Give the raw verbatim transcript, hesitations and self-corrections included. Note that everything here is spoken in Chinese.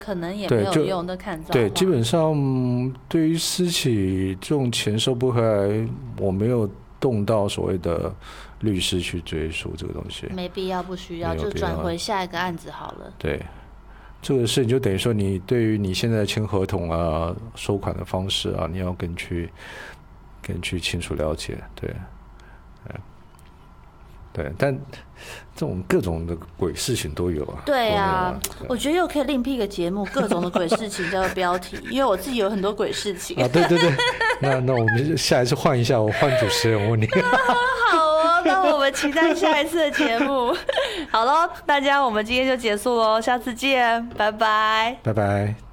可能也没有用，那看造对，基本上对于私企这种钱收不回来，我没有动到所谓的律师去追诉这个东西， 没必要，不需要，就转回下一个案子好了。 对，这个事情就等于说，你对于你现在签合同啊、收款的方式啊，你要更去更去清楚了解，对，对，但这种各种的鬼事情都有啊。 对啊，对，我觉得又可以另辟一个节目，各种的鬼事情叫做标题，因为我自己有很多鬼事情。 啊，对对对，那那我们下一次换一下，我换主持人问你。 好哦，那我们期待下一次的节目。好咯，大家，我们今天就结束咯，下次见，拜拜， 拜拜。